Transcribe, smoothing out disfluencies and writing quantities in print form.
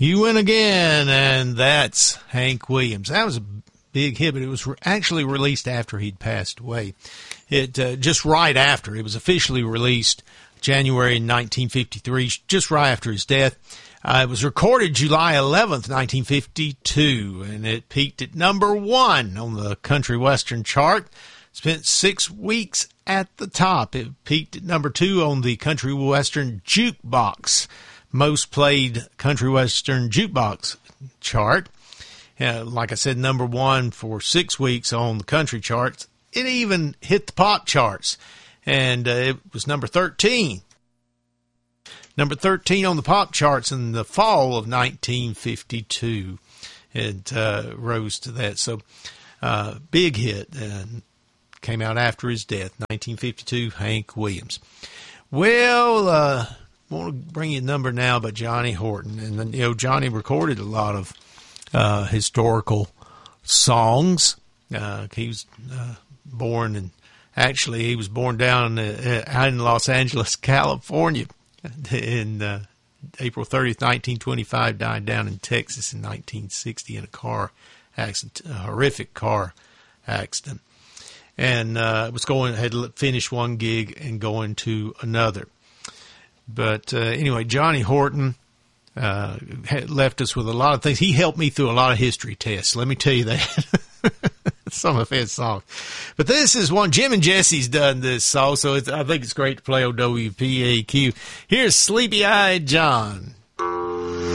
You Win Again, and that's Hank Williams. That was a big hit, but it was actually released after he'd passed away. It just right after. It was officially released January 1953, just right after his death. It was recorded July 11th, 1952, and it peaked at number 1 on the country western chart. Spent 6 weeks at the top. It peaked at number 2 on the country western jukebox, most played country western jukebox chart. Like I said, number 1 for 6 weeks on the country charts. It even hit the pop charts, and it was number 13. Number 13 on the pop charts in the fall of 1952. It rose to that. So, big hit, and came out after his death, 1952, Hank Williams. Well, I want to bring you a number now by Johnny Horton. And, Johnny recorded a lot of historical songs. He was born he was born down out in Los Angeles, California, in April 30th, 1925, died down in Texas in 1960 in a car accident, a horrific car accident. And had finished one gig and going to another. But anyway, Johnny Horton had left us with a lot of things. He helped me through a lot of history tests, let me tell you that. Some of his songs. But this is one, Jim and Jesse's done this song, so I think it's great to play on WPAQ. Here's Sleepy-Eyed John.